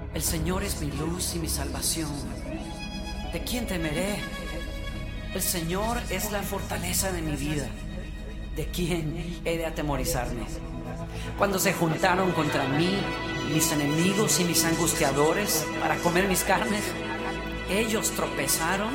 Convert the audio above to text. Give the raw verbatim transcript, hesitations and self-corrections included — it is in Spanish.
El Señor es mi luz y mi salvación. ¿De quién temeré? El Señor es la fortaleza de mi vida. ¿De quién he de atemorizarme? Cuando se juntaron contra mí mis enemigos y mis angustiadores para comer mis carnes, ellos tropezaron